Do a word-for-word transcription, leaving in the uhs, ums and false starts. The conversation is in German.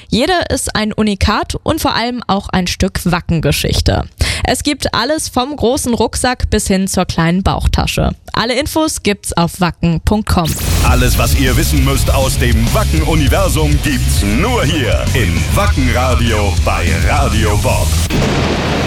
Jede ist ein Unikat und vor allem auch ein Stück Wacken-Geschichte. Es gibt alles vom großen Rucksack bis hin zur kleinen Bauchtasche. Alle Infos gibt's auf wacken punkt com. Alles, was ihr wissen müsst aus dem Wacken-Universum, gibt's nur hier im Wacken-Radio bei Radio Bob.